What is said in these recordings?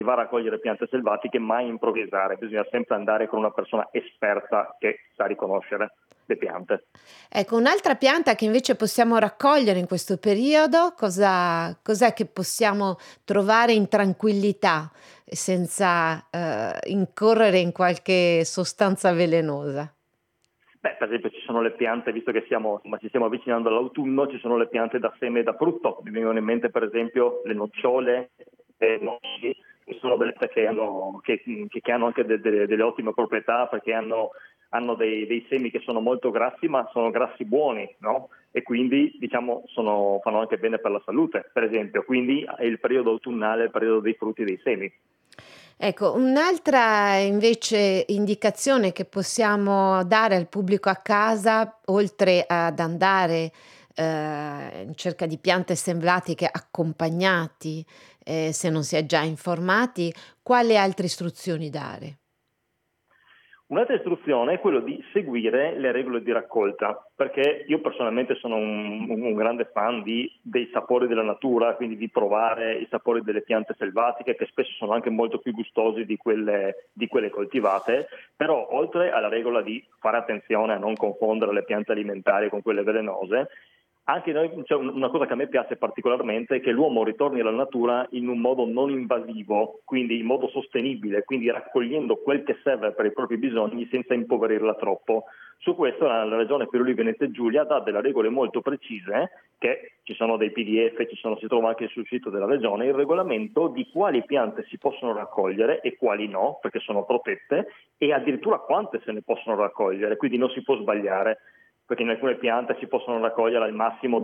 va a raccogliere piante selvatiche, mai improvvisare, bisogna sempre andare con una persona esperta che sa riconoscere le piante. Ecco, un'altra pianta che invece possiamo raccogliere in questo periodo, cos'è che possiamo trovare in tranquillità, senza, incorrere in qualche sostanza velenosa? Beh, per esempio ci sono le piante, visto che ci stiamo avvicinando all'autunno, ci sono le piante da seme e da frutto. Mi vengono in mente per esempio le nocciole, le noci, che sono delle piante che hanno anche delle ottime proprietà perché hanno dei semi che sono molto grassi, ma sono grassi buoni, no? E quindi diciamo fanno anche bene per la salute, per esempio. Quindi è il periodo autunnale, il periodo dei frutti e dei semi. Ecco, un'altra invece indicazione che possiamo dare al pubblico a casa, oltre ad andare, in cerca di piante selvatiche accompagnati, se non si è già informati, quali altre istruzioni dare? Un'altra istruzione è quello di seguire le regole di raccolta, perché io personalmente sono un grande fan dei sapori della natura, quindi di provare i sapori delle piante selvatiche, che spesso sono anche molto più gustosi di quelle coltivate, però oltre alla regola di fare attenzione a non confondere le piante alimentari con quelle velenose, anche noi, cioè una cosa che a me piace particolarmente è che l'uomo ritorni alla natura in un modo non invasivo, quindi in modo sostenibile, quindi raccogliendo quel che serve per i propri bisogni senza impoverirla troppo. Su questo la Regione Friuli Venezia Giulia dà delle regole molto precise, che ci sono dei PDF, si trova anche sul sito della Regione, il regolamento di quali piante si possono raccogliere e quali no, perché sono protette, e addirittura quante se ne possono raccogliere, quindi non si può sbagliare perché in alcune piante si possono raccogliere al massimo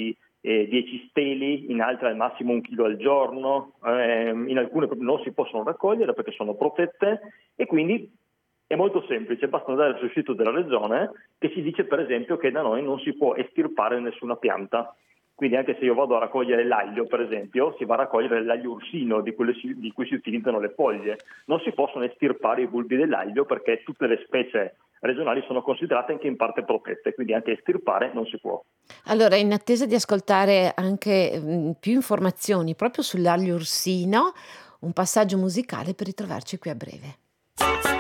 10 steli, in altre al massimo 1 chilo al giorno, in alcune proprio non si possono raccogliere perché sono protette e quindi è molto semplice, basta andare sul sito della regione che ci dice per esempio che da noi non si può estirpare nessuna pianta. Quindi anche se io vado a raccogliere l'aglio, per esempio, si va a raccogliere l'aglio ursino di cui si utilizzano le foglie. Non si possono estirpare i bulbi dell'aglio perché tutte le specie regionali sono considerate anche in parte protette, quindi anche estirpare non si può. Allora, in attesa di ascoltare anche, più informazioni proprio sull'aglio ursino, un passaggio musicale per ritrovarci qui a breve.